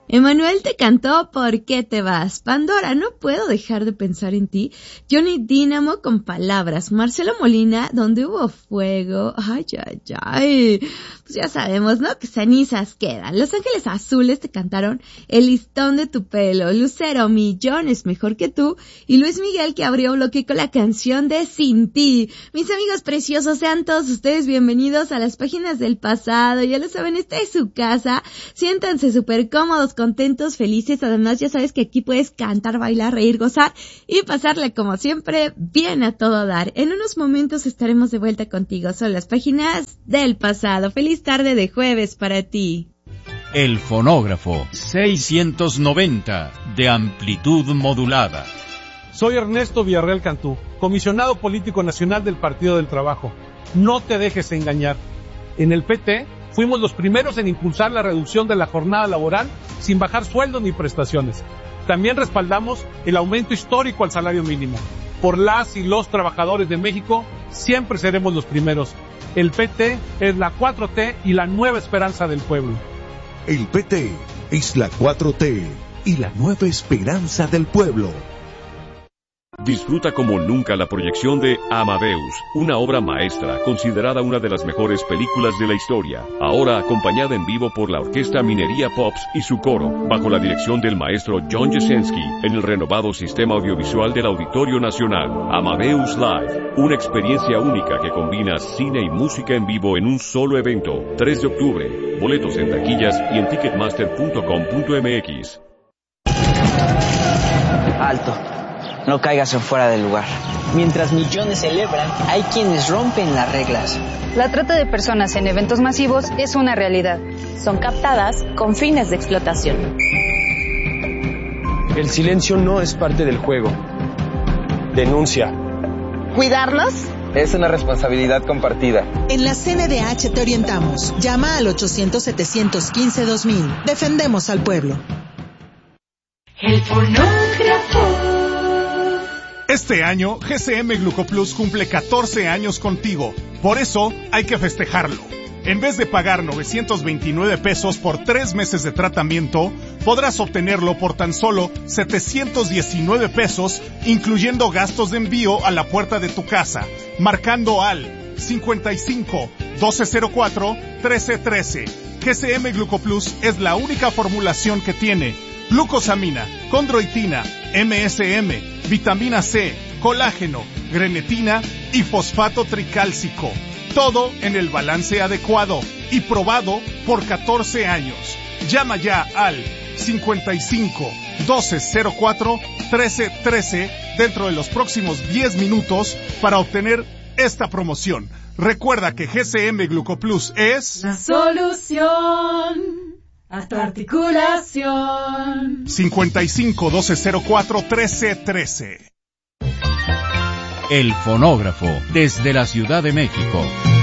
Emanuel te cantó ¿Por qué te vas? Pandora, no puedo dejar de pensar en ti. Johnny Dínamo con Palabras. Marcelo Molina, Donde hubo fuego. Ay. Pues ya sabemos, ¿no? Que cenizas quedan. Los Ángeles Azules te cantaron El listón de tu pelo. Lucero, Millón es mejor que tú. Y Luis Miguel, que abrió bloque con la canción de Sin ti. Mis amigos preciosos, sean todos ustedes bienvenidos a las páginas del pasado. Ya lo saben, esta es su casa. Siéntanse súper cómodos, contentos, felices. Además, ya sabes que aquí puedes cantar, bailar, reír, gozar y pasarle como siempre bien a todo dar. En unos momentos estaremos de vuelta contigo. Son las páginas del pasado. Feliz tarde de jueves para ti. El fonógrafo 690 de amplitud modulada. Soy Ernesto Villarreal Cantú, comisionado político nacional del Partido del Trabajo. No te dejes engañar. En el PT fuimos los primeros en impulsar la reducción de la jornada laboral sin bajar sueldos ni prestaciones. También respaldamos el aumento histórico al salario mínimo. Por las y los trabajadores de México, siempre seremos los primeros. El PT es la 4T y la nueva esperanza del pueblo. El PT es la 4T y la nueva esperanza del pueblo. Disfruta como nunca la proyección de Amadeus, una obra maestra considerada una de las mejores películas de la historia, ahora acompañada en vivo por la Orquesta Minería Pops y su coro, bajo la dirección del maestro John Jasenski, en el renovado sistema audiovisual del Auditorio Nacional. Amadeus Live, una experiencia única que combina cine y música en vivo en un solo evento. 3 de octubre, boletos en taquillas y en ticketmaster.com.mx. Alto. No caigas en fuera del lugar. Mientras millones celebran, hay quienes rompen las reglas. La trata de personas en eventos masivos es una realidad. Son captadas con fines de explotación. El silencio no es parte del juego. Denuncia. ¿Cuidarnos? Es una responsabilidad compartida. En la CNDH te orientamos. Llama al 800-715-2000. Defendemos al pueblo. El fonógrafo. Este año, GCM Glucoplus cumple 14 años contigo. Por eso, hay que festejarlo. En vez de pagar 929 pesos por 3 meses de tratamiento, podrás obtenerlo por tan solo 719 pesos, incluyendo gastos de envío a la puerta de tu casa, marcando al 55 1204 1313. GCM Glucoplus es la única formulación que tiene glucosamina, condroitina, MSM, vitamina C, colágeno, grenetina y fosfato tricálcico. Todo en el balance adecuado y probado por 14 años. Llama ya al 55 1204 1313 dentro de los próximos 10 minutos para obtener esta promoción. Recuerda que GCM Glucoplus es la solución a tu articulación. 55 1204 1313. El fonógrafo desde la Ciudad de México.